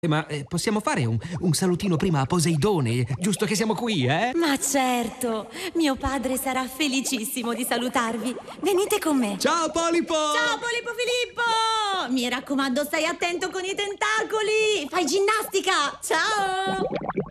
Ma possiamo fare un salutino prima a Poseidone, giusto che siamo qui, eh? Ma certo, mio padre sarà felicissimo di salutarvi. Venite con me. Ciao Polipo! Ciao Polipo Filippo! Mi raccomando, stai attento con i tentacoli! Fai ginnastica! Ciao!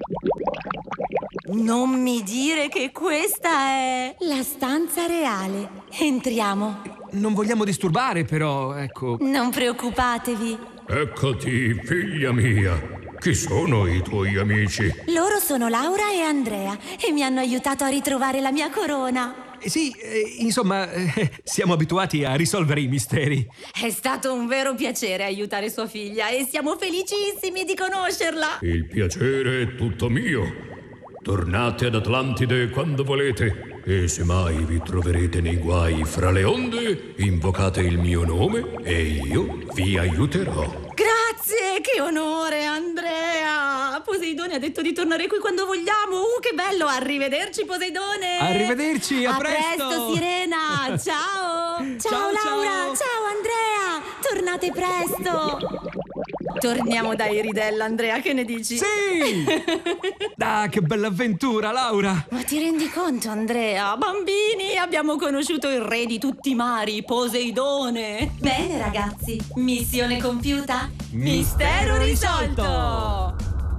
Non mi dire che questa è la stanza reale. Entriamo. Non vogliamo disturbare, però, ecco. Non preoccupatevi. Eccoti, figlia mia. Chi sono i tuoi amici? Loro sono Laura e Andrea e mi hanno aiutato a ritrovare la mia corona. Sì, insomma, siamo abituati a risolvere i misteri. È stato un vero piacere aiutare sua figlia e siamo felicissimi di conoscerla. Il piacere è tutto mio. Tornate ad Atlantide quando volete e se mai vi troverete nei guai fra le onde, invocate il mio nome e io vi aiuterò. Grazie, che onore, Andrea! Poseidone ha detto di tornare qui quando vogliamo. Che bello! Arrivederci, Poseidone! Arrivederci, a presto! A presto, Sirena! Ciao! Ciao, Laura! Ciao, Andrea! Tornate presto! Torniamo da Eridella, Andrea, che ne dici? Sì! Ah, che bella avventura, Laura! Ma ti rendi conto, Andrea? Bambini, abbiamo conosciuto il re di tutti i mari, Poseidone! Bene, ragazzi, missione compiuta? Mistero risolto!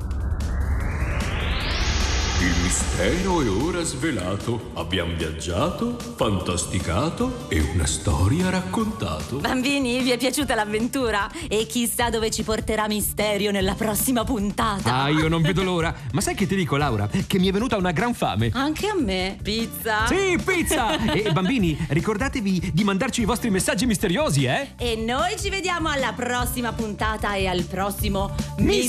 Il mistero è ora svelato. Abbiamo viaggiato, fantasticato e una storia raccontato. Bambini, vi è piaciuta l'avventura? E chissà dove ci porterà Misterio nella prossima puntata. Ah, io non vedo l'ora. Ma sai che ti dico, Laura? Che mi è venuta una gran fame. Anche a me. Pizza? Sì, pizza! E bambini, ricordatevi di mandarci i vostri messaggi misteriosi, eh? E noi ci vediamo alla prossima puntata e al prossimo